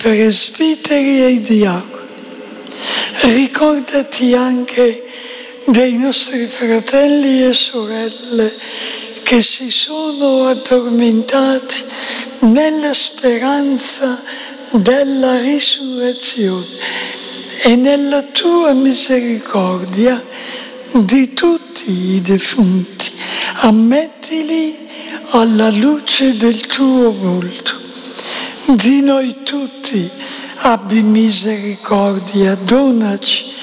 presbiteri e diaconi. Ricordati anche dei nostri fratelli e sorelle che si sono addormentati nella speranza della risurrezione e nella tua misericordia di tutti i defunti. Ammettili alla luce del tuo volto. Di noi tutti abbi misericordia, donaci